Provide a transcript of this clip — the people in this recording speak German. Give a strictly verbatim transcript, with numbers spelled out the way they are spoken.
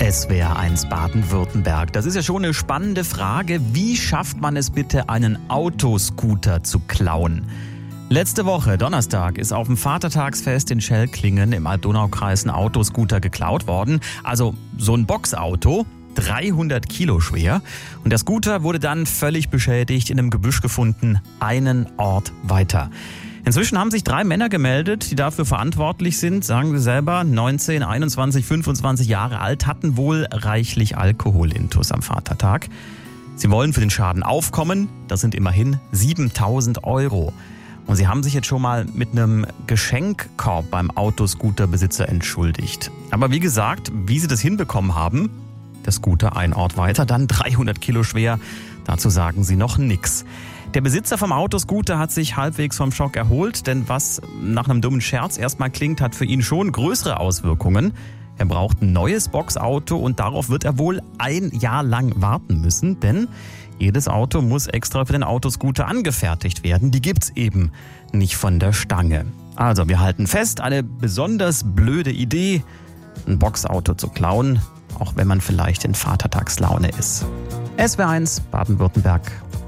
S W R eins Baden-Württemberg. Das ist ja schon eine spannende Frage. Wie schafft man es bitte, einen Autoscooter zu klauen? Letzte Woche, Donnerstag, ist auf dem Vatertagsfest in Schellklingen im Alb-Donau-Kreis ein Autoscooter geklaut worden. Also so ein Boxauto, dreihundert Kilo schwer. Und der Scooter wurde dann völlig beschädigt in einem Gebüsch gefunden, einen Ort weiter. Inzwischen haben sich drei Männer gemeldet, die dafür verantwortlich sind, sagen sie selber, neunzehn, einundzwanzig, fünfundzwanzig Jahre alt, hatten wohl reichlich Alkoholintus am Vatertag. Sie wollen für den Schaden aufkommen, das sind immerhin siebentausend Euro. Und sie haben sich jetzt schon mal mit einem Geschenkkorb beim Autoscooterbesitzer entschuldigt. Aber wie gesagt, wie sie das hinbekommen haben, der Scooter ein Ort weiter, dann dreihundert Kilo schwer, dazu sagen sie noch nix. Der Besitzer vom Autoscooter hat sich halbwegs vom Schock erholt, denn was nach einem dummen Scherz erstmal klingt, hat für ihn schon größere Auswirkungen. Er braucht ein neues Boxauto und darauf wird er wohl ein Jahr lang warten müssen, denn jedes Auto muss extra für den Autoscooter angefertigt werden. Die gibt's eben nicht von der Stange. Also wir halten fest, eine besonders blöde Idee, ein Boxauto zu klauen, auch wenn man vielleicht in Vatertagslaune ist. S W R eins Baden-Württemberg.